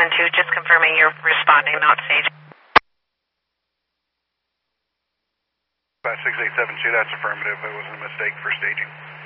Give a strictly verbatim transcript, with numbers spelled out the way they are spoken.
seven two, just confirming you're responding, not staging. six eight seven two, that's affirmative. It was a mistake for staging.